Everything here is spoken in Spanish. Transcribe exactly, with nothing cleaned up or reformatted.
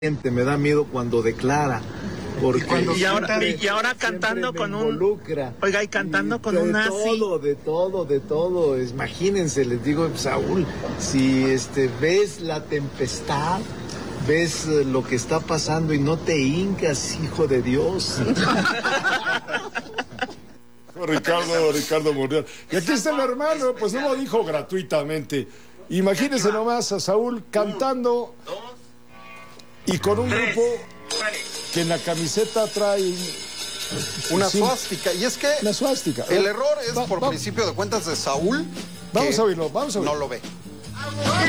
Me da miedo cuando declara. Porque y, ahora, y ahora cantando con un oiga y cantando y con un nazi. De todo, de todo, de todo. Imagínense, les digo, Saúl, si este ves la tempestad, ves lo que está pasando y no te hincas, hijo de Dios. Ricardo, Ricardo Monreal. Y aquí está el hermano, pues no lo dijo gratuitamente. Imagínense nomás a Saúl cantando y con un grupo que en la camiseta trae una suástica. Y es que una suástica. El error es, va, por va, principio de cuentas, de Saúl. Vamos a oírlo, vamos a oírlo. No lo ve.